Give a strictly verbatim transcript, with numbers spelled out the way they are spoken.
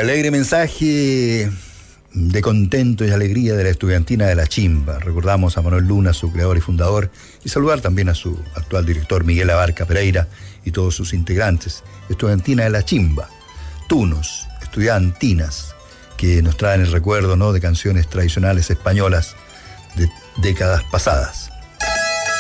alegre mensaje de contento y alegría de la estudiantina de La Chimba. Recordamos a Manuel Luna, su creador y fundador, y saludar también a su actual director Miguel Abarca Pereira y todos sus integrantes. Estudiantina de La Chimba, tunos, estudiantinas, que nos traen el recuerdo, ¿no?, de canciones tradicionales españolas de décadas pasadas.